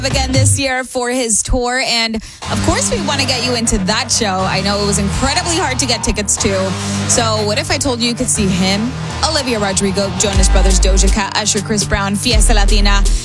again this year for his tour, and of course we want to get you into that show. I know it was incredibly hard to get tickets to, so what if I told you could see him, Olivia Rodrigo, Jonas Brothers, Doja Cat, Usher, Chris Brown, Fiesta Latina,